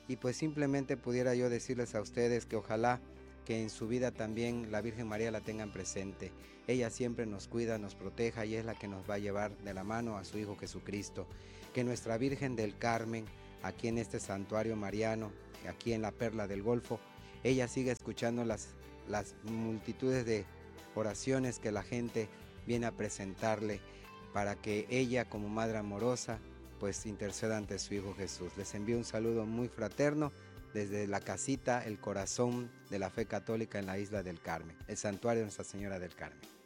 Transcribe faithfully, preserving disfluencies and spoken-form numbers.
Y pues simplemente pudiera yo decirles a ustedes que ojalá que en su vida también la Virgen María la tengan presente. Ella siempre nos cuida, nos proteja y es la que nos va a llevar de la mano a su Hijo Jesucristo. Que nuestra Virgen del Carmen, aquí en este santuario mariano, aquí en la Perla del Golfo, ella siga escuchando las, las multitudes de oraciones que la gente viene a presentarle para que ella, como Madre amorosa, pues interceda ante su Hijo Jesús. Les envío un saludo muy fraterno desde la casita, el corazón de la fe católica en la isla del Carmen, el santuario de Nuestra Señora del Carmen.